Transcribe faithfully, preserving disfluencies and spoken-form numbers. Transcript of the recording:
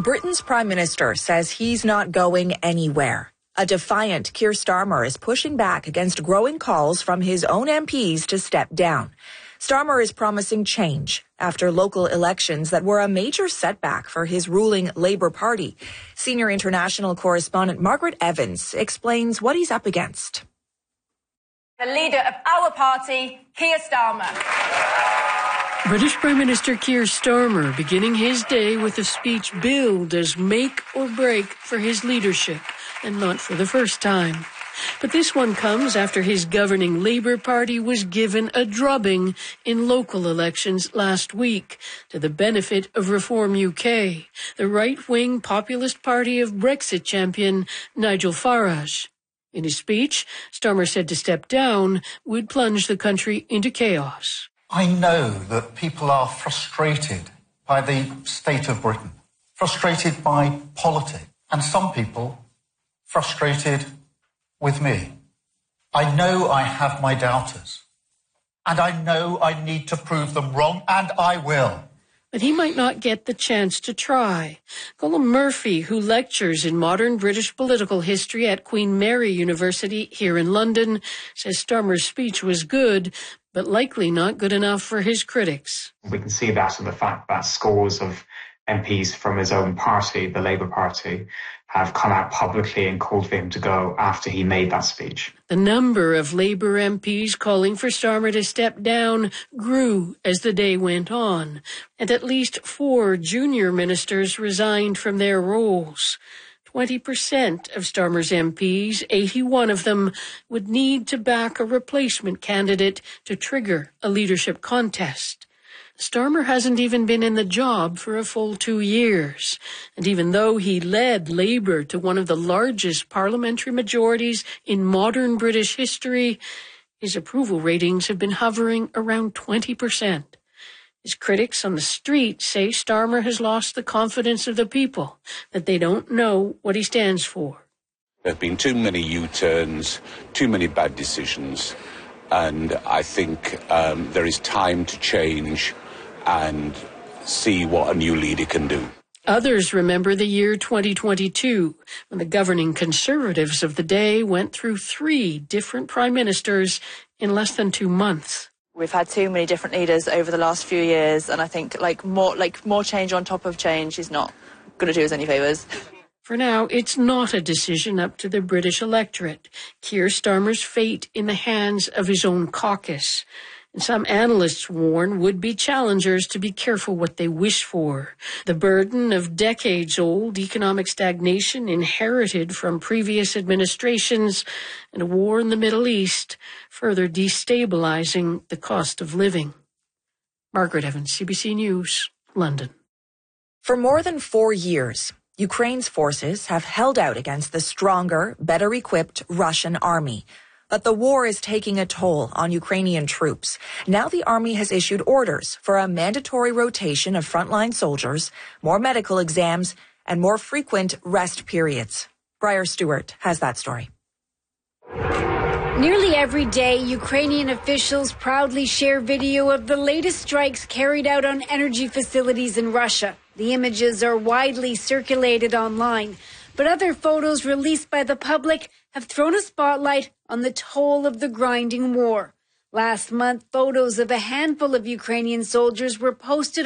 Britain's Prime Minister says he's not going anywhere. A defiant Keir Starmer is pushing back against growing calls from his own M Ps to step down. Starmer is promising change after local elections that were a major setback for his ruling Labour Party. Senior international correspondent Margaret Evans explains what he's up against. The leader of our party, Keir Starmer. British Prime Minister Keir Starmer beginning his day with a speech billed as make or break for his leadership, and not for the first time. But this one comes after his governing Labour Party was given a drubbing in local elections last week to the benefit of Reform U K, the right-wing populist party of Brexit champion Nigel Farage. In his speech, Starmer said to step down would plunge the country into chaos. I know that people are frustrated by the state of Britain, frustrated by politics, and some people frustrated with me. I know I have my doubters, and I know I need to prove them wrong, and I will. But he might not get the chance to try. Colm Murphy, who lectures in modern British political history at Queen Mary University here in London, says Starmer's speech was good, but likely not good enough for his critics. We can see that in the fact that scores of M Ps from his own party, the Labour Party, have come out publicly and called for him to go after he made that speech. The number of Labour M Ps calling for Starmer to step down grew as the day went on, and at least four junior ministers resigned from their roles. twenty percent of Starmer's M Ps, eighty-one of them, would need to back a replacement candidate to trigger a leadership contest. Starmer hasn't even been in the job for a full two years. And even though he led Labour to one of the largest parliamentary majorities in modern British history, his approval ratings have been hovering around twenty percent. His critics on the street say Starmer has lost the confidence of the people, that they don't know what he stands for. There have been too many U-turns, too many bad decisions, and I think um, there is time to change and see what a new leader can do. Others remember the year twenty twenty-two, when the governing Conservatives of the day went through three different prime ministers in less than two months. We've had too many different leaders over the last few years, and I think like more like more change on top of change is not going to do us any favours. For now, it's not a decision up to the British electorate. Keir Starmer's fate in the hands of his own caucus. And some analysts warn would-be challengers to be careful what they wish for. The burden of decades-old economic stagnation inherited from previous administrations and a war in the Middle East further destabilizing the cost of living. Margaret Evans, C B C News, London. For more than four years, Ukraine's forces have held out against the stronger, better-equipped Russian army. But the war is taking a toll on Ukrainian troops. Now the army has issued orders for a mandatory rotation of frontline soldiers, more medical exams, and more frequent rest periods. Briar Stewart has that story. Nearly every day, Ukrainian officials proudly share video of the latest strikes carried out on energy facilities in Russia. The images are widely circulated online, but other photos released by the public have thrown a spotlight on the toll of the grinding war. Last month, photos of a handful of Ukrainian soldiers were posted